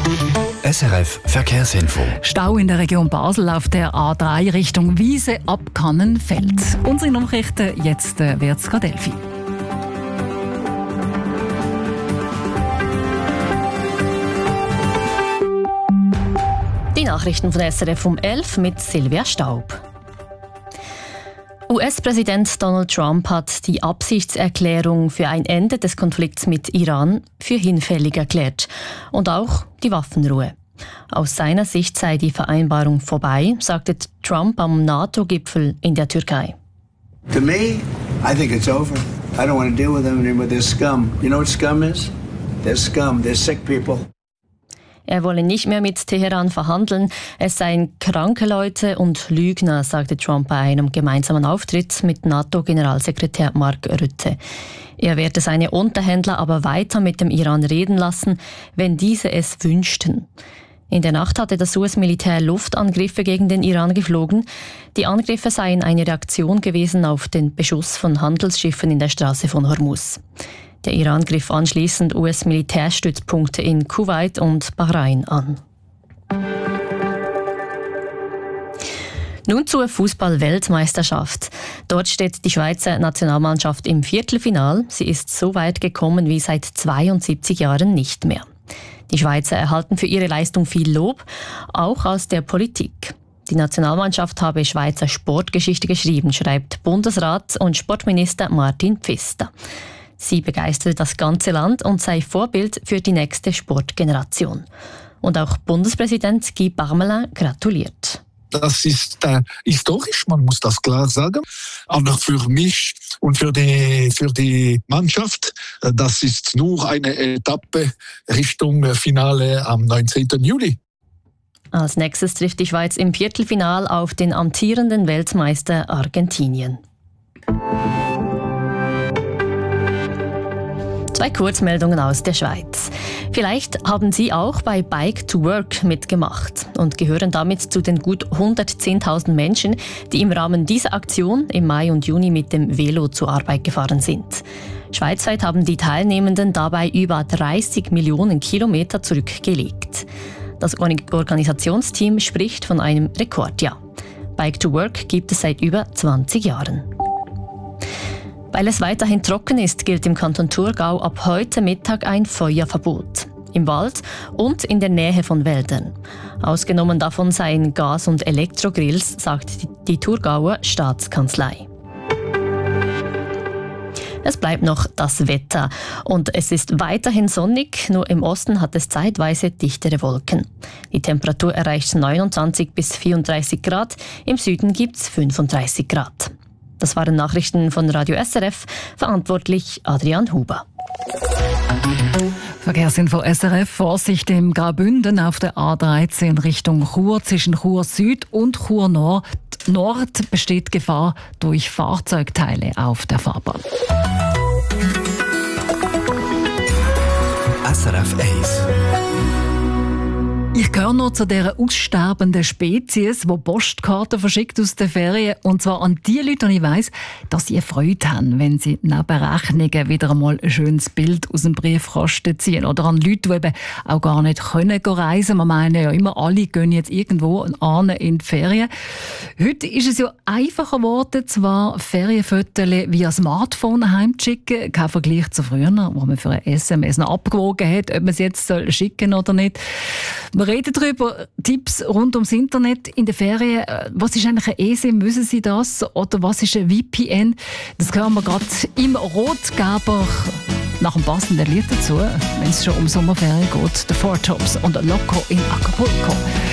SRF Verkehrsinfo. Stau in der Region Basel auf der A3 Richtung Wiese ab Kannenfeld. Unsere Nachrichten, jetzt wird's gerade 11. Die Nachrichten von SRF um 11 mit Silvia Staub. US-Präsident Donald Trump hat die Absichtserklärung für ein Ende des Konflikts mit Iran für hinfällig erklärt und auch die Waffenruhe. Aus seiner Sicht sei die Vereinbarung vorbei, sagte Trump am NATO-Gipfel in der Türkei. To me, I think it's over. I don't want to deal with them anymore. They're scum. You know what scum is? They're scum. They're sick people. Er wolle nicht mehr mit Teheran verhandeln. Es seien kranke Leute und Lügner, sagte Trump bei einem gemeinsamen Auftritt mit NATO-Generalsekretär Mark Rutte. Er werde seine Unterhändler aber weiter mit dem Iran reden lassen, wenn diese es wünschten. In der Nacht hatte das US-Militär Luftangriffe gegen den Iran geflogen. Die Angriffe seien eine Reaktion gewesen auf den Beschuss von Handelsschiffen in der Straße von Hormuz. Der Iran griff anschließend US-Militärstützpunkte in Kuwait und Bahrain an. Nun zur Fußball-Weltmeisterschaft. Dort steht die Schweizer Nationalmannschaft im Viertelfinal. Sie ist so weit gekommen wie seit 72 Jahren nicht mehr. Die Schweizer erhalten für ihre Leistung viel Lob, auch aus der Politik. Die Nationalmannschaft habe Schweizer Sportgeschichte geschrieben, schreibt Bundesrat und Sportminister Martin Pfister. Sie begeistere das ganze Land und sei Vorbild für die nächste Sportgeneration. Und auch Bundespräsident Guy Parmelin gratuliert. Das ist historisch, man muss das klar sagen. Aber für mich und für die Mannschaft, das ist nur eine Etappe Richtung Finale am 19. Juli. Als nächstes trifft die Schweiz im Viertelfinal auf den amtierenden Weltmeister Argentinien. Zwei Kurzmeldungen aus der Schweiz. Vielleicht haben Sie auch bei Bike to Work mitgemacht und gehören damit zu den gut 110.000 Menschen, die im Rahmen dieser Aktion im Mai und Juni mit dem Velo zur Arbeit gefahren sind. Schweizweit haben die Teilnehmenden dabei über 30 Millionen Kilometer zurückgelegt. Das Organisationsteam spricht von einem Rekordjahr. Bike to Work gibt es seit über 20 Jahren. Weil es weiterhin trocken ist, gilt im Kanton Thurgau ab heute Mittag ein Feuerverbot. Im Wald und in der Nähe von Wäldern. Ausgenommen davon seien Gas- und Elektrogrills, sagt die Thurgauer Staatskanzlei. Es bleibt noch das Wetter und es ist weiterhin sonnig, nur im Osten hat es zeitweise dichtere Wolken. Die Temperatur erreicht 29 bis 34 Grad, im Süden gibt es 35 Grad. Das waren Nachrichten von Radio SRF, verantwortlich Adrian Huber. Verkehrsinfo SRF, Vorsicht im Graubünden auf der A13 Richtung Chur. Zwischen Chur Süd und Chur Nord besteht Gefahr durch Fahrzeugteile auf der Fahrbahn. SRF 1. Ich gehöre noch zu dieser aussterbenden Spezies, die Postkarten verschickt aus den Ferien. Und zwar an die Leute, die ich weiss, dass sie Freude haben, wenn sie neben Rechnungen wieder einmal ein schönes Bild aus dem Briefkasten ziehen. Oder an Leute, die eben auch gar nicht können reisen. Wir meinen ja immer, alle gehen jetzt irgendwo in die Ferien. Heute ist es ja einfacher geworden, zwar Ferienfotos via Smartphone heimzuschicken. Kein Vergleich zu früher, wo man für ein SMS noch abgewogen hat, ob man es jetzt schicken soll oder nicht. Wir reden darüber, Tipps rund ums Internet in den Ferien. Was ist eigentlich ein eSIM? Wissen Sie das? Oder was ist ein VPN? Das hören wir gerade im Rotgeber nach dem passenden Lied dazu, wenn es schon um Sommerferien geht. The Four Tops und Loco in Acapulco.